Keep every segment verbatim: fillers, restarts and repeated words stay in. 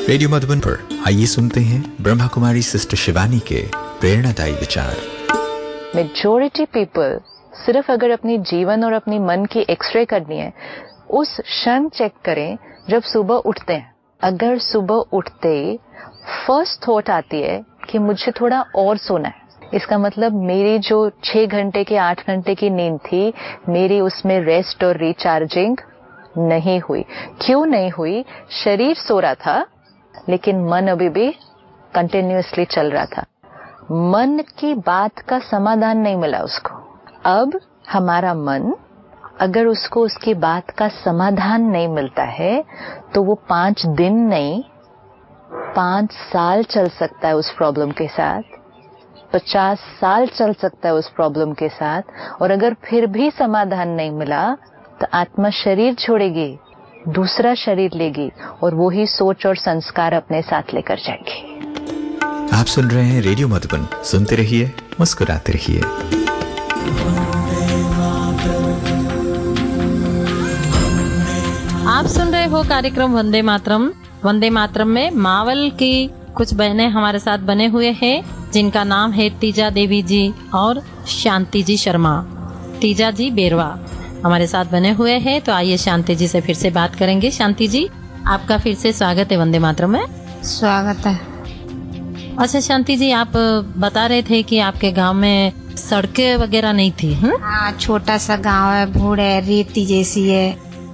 Radio Madhuban पर आइए सुनते हैं ब्रह्मा कुमारी सिस्टर शिवानी के प्रेरणादायी विचार। मेजॉरिटी पीपल सिर्फ अगर अपनी जीवन और अपनी मन की एक्सरे करनी है, उस क्षण चेक करें जब सुबह उठते हैं। अगर सुबह उठते फर्स्ट थॉट आती है कि मुझे थोड़ा और सोना है, इसका मतलब मेरी जो छह घंटे की आठ घंटे की नींद थी, मेरी उसमें रेस्ट और रिचार्जिंग नहीं हुई। क्यों नहीं हुई? शरीर सो रहा था लेकिन मन अभी भी कंटिन्यूअसली चल रहा था। मन की बात का समाधान नहीं मिला उसको। अब हमारा मन, अगर उसको उसकी बात का समाधान नहीं मिलता है तो वो पांच दिन नहीं पांच साल चल सकता है उस प्रॉब्लम के साथ, पचास साल चल सकता है उस प्रॉब्लम के साथ। और अगर फिर भी समाधान नहीं मिला तो आत्मा शरीर छोड़ेगी, दूसरा शरीर लेगी और वो ही सोच और संस्कार अपने साथ लेकर जाएगी। आप सुन रहे हैं रेडियो मधुबन, सुनते रहिए, मुस्कुराते रहिए। आप सुन रहे हो कार्यक्रम वंदे मातरम। वंदे मातरम में मावल की कुछ बहनें हमारे साथ बने हुए हैं, जिनका नाम है तीजा देवी जी और शांति जी शर्मा। तीजा जी बेरवा हमारे साथ बने हुए हैं, तो आइए शांति जी से फिर से बात करेंगे। शांति जी, आपका फिर से स्वागत है वंदे मातरम में। स्वागत है। अच्छा शांति जी, आप बता रहे थे कि आपके गांव में सड़कें वगैरह नहीं थी। हाँ, छोटा सा गांव है, भूड़ है, रेती जैसी है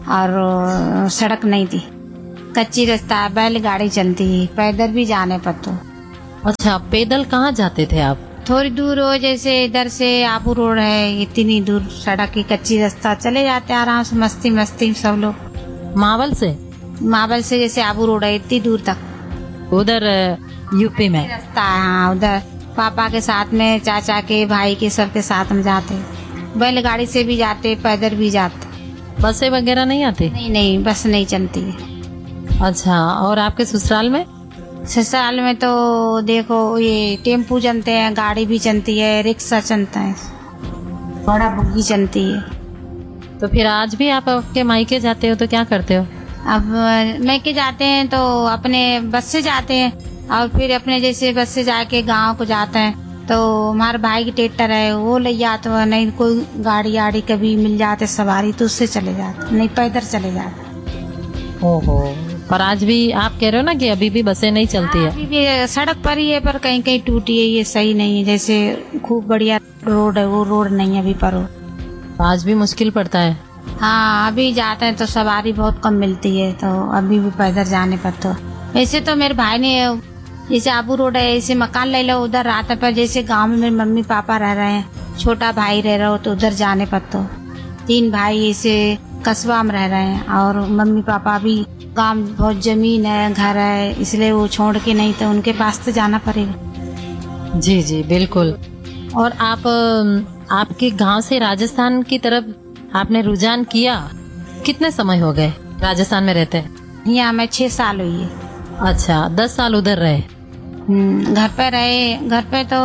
और सड़क नहीं थी, कच्ची रास्ता है, बैलगाड़ी चलती है, पैदल भी जाने पर तो। अच्छा, पैदल कहाँ जाते थे आप? थोड़ी दूर हो, जैसे इधर से आबू रोड है, इतनी दूर सड़क की कच्ची रास्ता, चले जाते आराम से मस्ती मस्ती सब लोग। मावल से मावल से जैसे आबू रोड है, इतनी दूर तक उधर यूपी में रास्ता है। हाँ, उधर पापा के साथ में, चाचा के, भाई के, सबके साथ में जाते, बैलगाड़ी से भी जाते, पैदल भी जाते। बसें वगैरह नहीं आती? नहीं नहीं, बस नहीं चलती है। अच्छा, और आपके ससुराल में? ससुराल में तो देखो, ये टेम्पू चलते हैं, गाड़ी भी चलती है, रिक्शा चलता है, बड़ा बुग्गी चलती है। तो फिर आज भी आप आपके मायके जाते हो तो क्या करते हो? अब मायके जाते हैं तो अपने बस से जाते हैं, और फिर अपने जैसे बस से जाके गांव को जाते हैं तो हमारे भाई की ट्रैक्टर है, वो ले जाते हो, नहीं कोई गाड़ी आड़ी कभी मिल जाते सवारी तो उससे चले जाते, नहीं पैदल चले जाते। ओहो, पर आज भी आप कह रहे हो ना कि अभी भी बसें नहीं चलती है? अभी भी सड़क पर ही है, पर कहीं कहीं टूटी है, ये सही नहीं है। जैसे खूब बढ़िया रोड है, वो रोड नहीं है अभी पर हो। आज भी मुश्किल पड़ता है? हाँ, अभी जाते हैं तो सवारी बहुत कम मिलती है, तो अभी भी पैदल जाने पर तो। वैसे तो मेरे भाई ने, जैसे आबू रोड है, ऐसे मकान ले लो, उधर रात पर, जैसे गाँव में मेरे मम्मी पापा रह रहे हैं, छोटा भाई रह रहा हो तो उधर जाने पर तो। तीन भाई ऐसे कस्बा में रह रहे हैं और मम्मी पापा भी गांव, बहुत जमीन है, घर है, इसलिए वो छोड़ के, नहीं तो उनके पास तो जाना पड़ेगा। जी जी बिल्कुल। और आप आपके गांव से राजस्थान की तरफ आपने रुझान किया, कितने समय हो गए राजस्थान में रहते? यहाँ मैं छह साल हुई है। अच्छा, दस साल उधर रहे? घर पे रहे, घर पे तो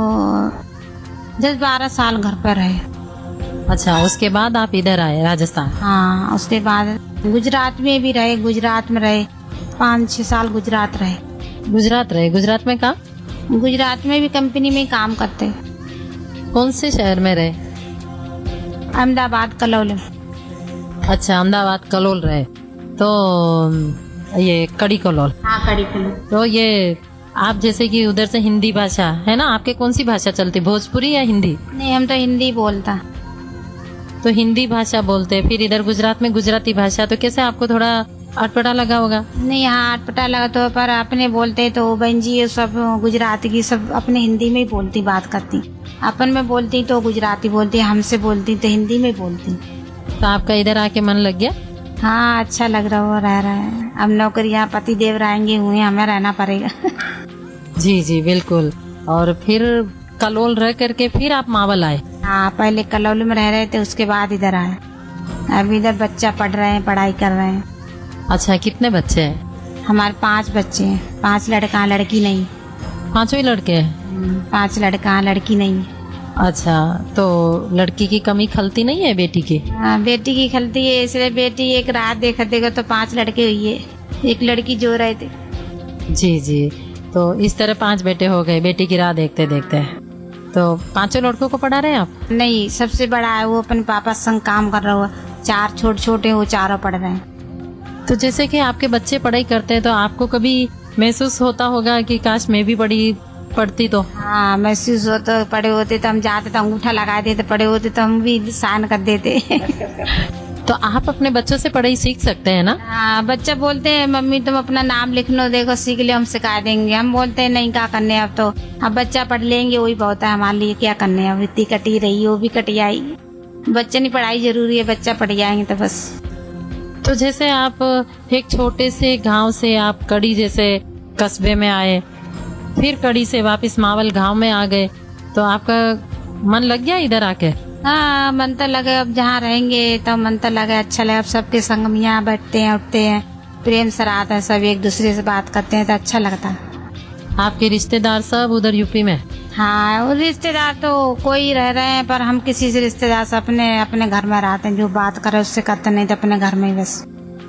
दस बारह साल घर पे रहे। अच्छा, उसके बाद आप इधर आए राजस्थान? हाँ, उसके बाद गुजरात में भी रहे, गुजरात में रहे पाँच छह साल, गुजरात रहे। गुजरात रहे? गुजरात में कहाँ? गुजरात में भी कंपनी में काम करते। कौन से शहर में रहे? अहमदाबाद, कलोल। अच्छा, अहमदाबाद कलोल रहे, तो ये कड़ी कलोल। हाँ, कड़ी कलोल। तो ये आप जैसे कि उधर से हिंदी भाषा है ना, आपके कौन सी भाषा चलती, भोजपुरी या हिंदी? नहीं, हम तो हिंदी बोलता। तो हिंदी भाषा बोलते, फिर इधर गुजरात में गुजराती भाषा, तो कैसे आपको थोड़ा अटपटा लगा होगा? नहीं, यहाँ अटपटा लगा तो, पर अपने बोलते तो बहन जी सब गुजराती की सब अपने हिंदी में ही बोलती, बात करती। अपन में बोलती तो गुजराती बोलती, हमसे बोलती तो हिंदी में बोलती। तो आपका इधर आके मन लग गया? हाँ, अच्छा लग रहा हो, रह रहा है। अब नौकरियाँ पति देव रहेंगे हुए, हमें रहना पड़ेगा। जी जी बिल्कुल। और फिर कलोल रह करके फिर आप मावल आए? हाँ, पहले कलोल में रह रहे थे, उसके बाद इधर आए। अभी इधर बच्चा पढ़ रहे हैं, पढ़ाई कर रहे हैं। अच्छा, कितने बच्चे हैं? हमारे पांच बच्चे हैं, पांच लड़का लड़की नहीं। पांचों ही लड़के हैं? पांच लड़का लड़की नहीं। अच्छा, तो लड़की की कमी खलती नहीं है बेटी की? हाँ, बेटी की खलती है, इसलिए बेटी एक रात देखा देखा तो पांच लड़के हुई है, एक लड़की जो रहे थे। जी जी। तो इस तरह पांच बेटे हो गए बेटी की राह देखते देखते। तो पांचों लड़कों को पढ़ा रहे हैं आप? नहीं, सबसे बड़ा है वो अपने पापा संग काम कर रहा है। चार छोटे छोटे वो चारों पढ़ रहे हैं। तो जैसे कि आपके बच्चे पढ़ाई करते हैं तो आपको कभी महसूस होता होगा कि काश मैं भी पढ़ी पढ़ती तो? हाँ, महसूस होता। पढ़े होते तो हम जाते तो अंगूठा लगा देते, पढ़े होते तो हम भी साइन कर देते। तो आप अपने बच्चों से पढ़ाई सीख सकते हैं ना? हाँ, बच्चा बोलते हैं मम्मी तुम अपना नाम लिख लो, देखो सीख ले, हम सिखा देंगे। हम बोलते हैं नहीं, क्या करने अब तो, अब बच्चा पढ़ लेंगे वही बहुत है हमारे लिए, क्या करने अब, इतनी कटी रही वो भी कटी आई। बच्चे नहीं पढ़ाई जरूरी है, बच्चा पढ़ जाएंगे तो बस। तो जैसे आप एक छोटे से गांव से आप कड़ी जैसे कस्बे में आए, फिर कड़ी से वापस मावल गांव में आ गए, तो आपका मन लग गया इधर आके? हाँ, मन तो लगे, अब जहाँ रहेंगे तो मन तो लगे, अच्छा लगे। अब सबके संग में यहाँ बैठते हैं, उठते हैं, प्रेम से रहते हैं, सब एक दूसरे से बात करते हैं तो अच्छा लगता है। आपके रिश्तेदार सब उधर यूपी में? हाँ, और रिश्तेदार तो कोई रह रहे हैं, पर हम किसी से रिश्तेदार से अपने अपने घर में रहते हैं, जो बात करे उससे करते, नहीं तो अपने घर में ही बस।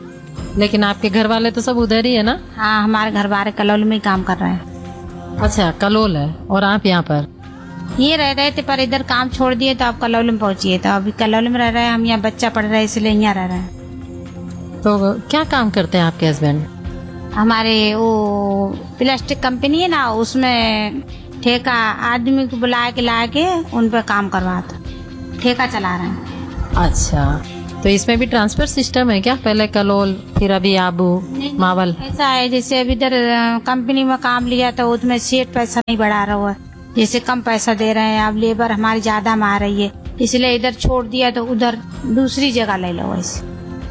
लेकिन आपके घर वाले तो सब उधर ही है ना? हाँ, हमारे घर वाले कलौल में ही काम कर रहे हैं। अच्छा, कलोल है और आप यहाँ पर? ये रह रहे थे पर इधर काम छोड़ दिए तो आप कलौल में पहुंचिए, तो अभी कलौल में रह रहे हैं हम, यहाँ बच्चा पढ़ रहा है इसलिए यहाँ रह रहे हैं। तो क्या काम करते हैं आपके हस्बैंड? हमारे वो प्लास्टिक कंपनी है ना, उसमें ठेका आदमी को बुला के ला के उन पर काम करवाता, ठेका चला रहे हैं। अच्छा, तो इसमें भी ट्रांसफर सिस्टम है क्या? पहले कलोल फिर अभी आबू मावल? ऐसा है जैसे अभी इधर कंपनी में काम लिया तो उसमें सेठ पैसा नहीं बढ़ा रहा है, जैसे कम पैसा दे रहे हैं, अब लेबर हमारी ज्यादा मार रही है, इसलिए इधर छोड़ दिया तो उधर दूसरी जगह ले लो, वैसे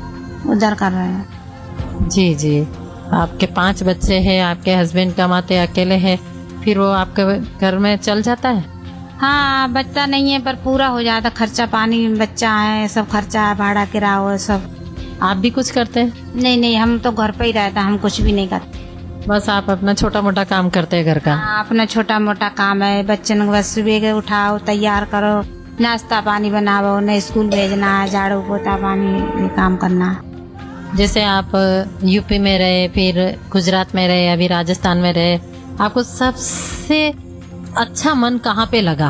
उधर कर रहे हैं। जी जी। आपके पांच बच्चे हैं, आपके हस्बैंड कमाते अकेले हैं, फिर वो आपके घर में चल जाता है? हाँ, बच्चा नहीं है पर पूरा हो जाता, खर्चा पानी, बच्चा है, सब खर्चा है, भाड़ा किराया है सब। आप भी कुछ करते हैं? नहीं नहीं, हम तो घर पे ही रहते, हम कुछ भी नहीं करते, बस आप अपना छोटा मोटा काम करते हैं घर का? हाँ, अपना छोटा मोटा काम है, बच्चन को बस सुबह उठाओ, तैयार करो, नाश्ता पानी बनाओ, न स्कूल भेजना है, झाड़ू पोता पानी ये काम करना है। जैसे आप यूपी में रहे, फिर गुजरात में रहे, अभी राजस्थान में रहे, आपको सबसे अच्छा मन कहाँ पे लगा?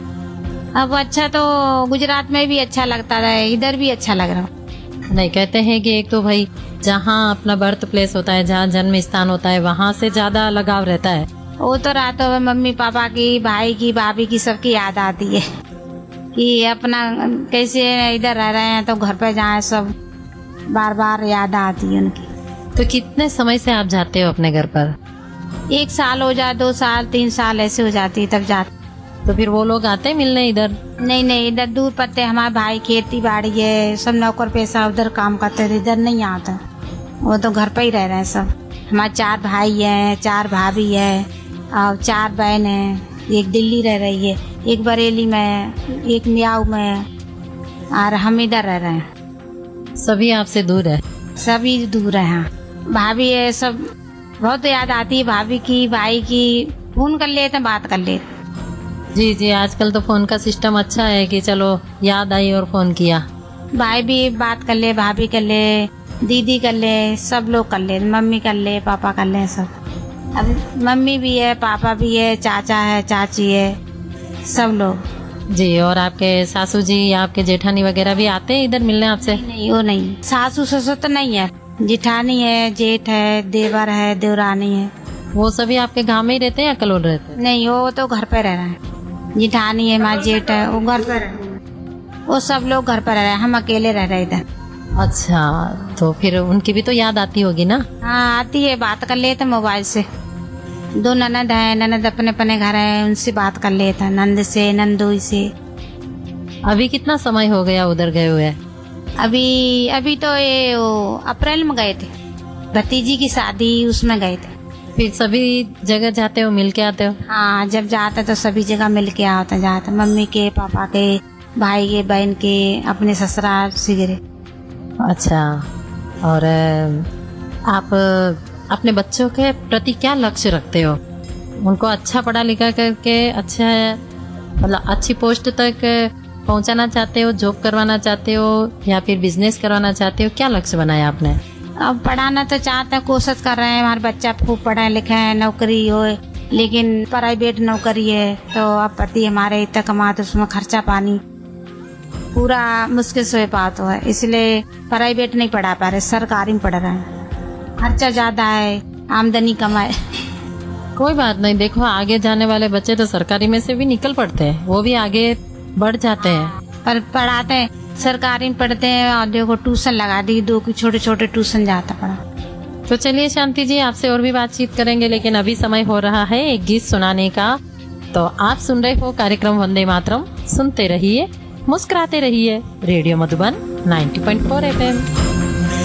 अब अच्छा तो गुजरात में भी अच्छा लगता है, इधर भी अच्छा लग रहा। नहीं, कहते हैं कि एक तो भाई जहाँ अपना बर्थ प्लेस होता है, जहाँ जन्म स्थान होता है, वहाँ से ज्यादा लगाव रहता है। वो तो रातों में मम्मी पापा की, भाई की, भाभी की, सबकी याद आती है कि अपना कैसे इधर रह रहे हैं तो घर पे जाए, सब बार बार याद आती है उनकी। तो कितने समय से आप जाते हो अपने घर पर? एक साल हो जाए, दो साल, तीन साल ऐसे हो जाती है तब जाते। तो फिर वो लोग आते हैं मिलने इधर? नहीं नहीं, इधर दूर पड़ते, हमारे भाई खेती बाड़ी है, सब नौकर पेशा उधर काम करते थे, इधर नहीं आता, वो तो घर पे ही रह रहे हैं सब। हमारे चार भाई हैं, चार भाभी है और चार बहन है, एक दिल्ली रह रही है, एक बरेली में, एक मियाऊ में, और हम इधर रह रहे हैं। सभी आपसे दूर है? सभी दूर है। हाँ, भाभी है, सब बहुत याद आती है भाभी की, भाई की, फोन कर लेते, बात कर लेते। जी जी, आजकल तो फोन का सिस्टम अच्छा है कि चलो याद आई और फोन किया। भाई भी बात कर ले, भाभी कर ले, दीदी कर ले, सब लोग कर ले, मम्मी कर ले, पापा कर ले, सब। अब मम्मी भी है, पापा भी है, चाचा है, चाची है, सब लोग। जी, और आपके सासू जी या आपके जेठानी वगैरह भी आते हैं इधर मिलने आपसे? नहीं, वो नहीं, सासू ससुर तो नहीं है, जेठानी है, जेठ है, देवर है, देवरानी है। वो सभी आपके गांव में ही रहते हैं या कलोल रहते हैं? नहीं, वो तो घर पे रह रहे हैं, जेठानी है, माँ जेठ है, वो घर पे रह, वो सब लोग घर पर रह रहे हैं, हम अकेले रह रहे इधर। अच्छा, तो फिर उनकी भी तो याद आती होगी ना? हाँ, आती है, बात कर लेते मोबाइल से। दो ननद है, ननद अपने अपने घर है, उनसे बात कर लेता, नंद से, नंदोई से। अभी कितना समय हो गया उधर गए हुए? अभी अभी तो ये अप्रैल में गए थे, भतीजी की शादी, उसमें गए थे। फिर सभी जगह जाते हो, मिल के आते हो? हाँ, जब जाते तो सभी जगह मिल के आता जाता, मम्मी के, पापा के, भाई के, बहन के, अपने ससुराल सिगरे। अच्छा, और आप अपने बच्चों के प्रति क्या लक्ष्य रखते हो? उनको अच्छा पढ़ा लिखा करके अच्छा मतलब अच्छी पोस्ट तक पहुंचाना चाहते हो, जॉब करवाना चाहते हो या फिर बिजनेस करवाना चाहते हो? क्या लक्ष्य बनाया आपने? अब पढ़ाना तो चाहते हैं, कोशिश कर रहे हैं हमारे बच्चा खूब पढ़े लिखे हैं, नौकरी हो, लेकिन प्राइवेट नौकरी है तो अब पति हमारे इतना कमाते उसमें खर्चा पानी पूरा मुश्किल से पाता है, इसलिए प्राइवेट नहीं पढ़ा पा रहे, सरकारी में पढ़ रहे हैं। खर्चा ज्यादा है, आमदनी कम है। कोई बात नहीं, देखो आगे जाने वाले बच्चे तो सरकारी में से भी निकल पड़ते हैं, वो भी आगे बढ़ जाते हैं। पर पढ़ाते हैं, सरकारी में पढ़ते हैं और देखो ट्यूशन लगा दी, दो की छोटे छोटे ट्यूशन जाता पड़ा। तो चलिए शांति जी, आपसे और भी बातचीत करेंगे, लेकिन अभी समय हो रहा है एक गीत सुनाने का। तो आप सुन रहे हो कार्यक्रम वंदे मातरम, सुनते रहिए, मुस्कुराते रहिए, radio Madhuban ninety point four F M.